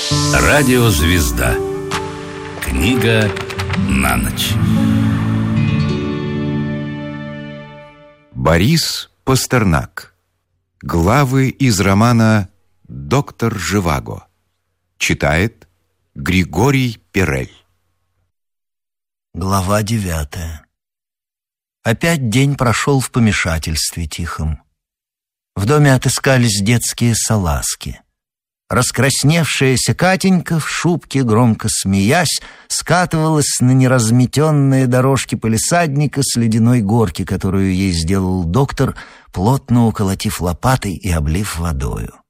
Радиозвезда. Книга на ночь. Борис Пастернак. Главы из романа «Доктор Живаго». Читает Григорий Перель. Глава 9. Опять день прошел в помешательстве тихом. В доме отыскались детские салазки. Раскрасневшаяся Катенька в шубке, громко смеясь, скатывалась на неразметенные дорожки палисадника с ледяной горки, которую ей сделал доктор, плотно уколотив лопатой и облив водою.